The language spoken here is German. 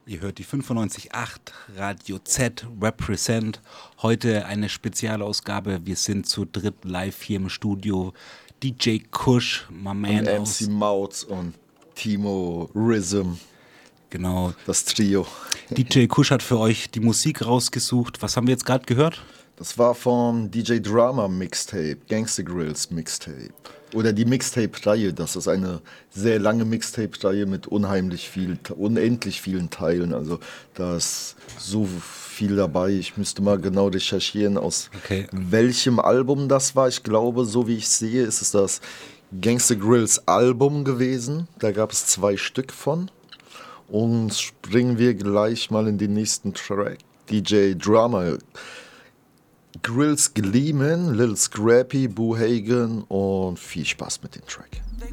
Ihr hört die 95.8 Radio Z Represent. Heute eine Spezialausgabe. Wir sind zu dritt live hier im Studio. DJ Kush, my man und aus. MC Mautz und Timo Rhythm. Genau. Das Trio. DJ Kush hat für euch die Musik rausgesucht. Was haben wir jetzt gerade gehört? Das war vom DJ Drama Mixtape, Gangsta Grills Mixtape. Oder die Mixtape-Reihe. Das ist eine sehr lange Mixtape-Reihe mit unendlich vielen Teilen. Also da ist so viel dabei. Ich müsste mal genau recherchieren, aus welchem Album das war. Ich glaube, so wie ich sehe, ist es das Gangsta Grills Album gewesen. Da gab es 2 Stück von. Und springen wir gleich mal in den nächsten Track. DJ Drama Grills Gleeman, Lil Scrappy, Boo Hagen und viel Spaß mit dem Track. They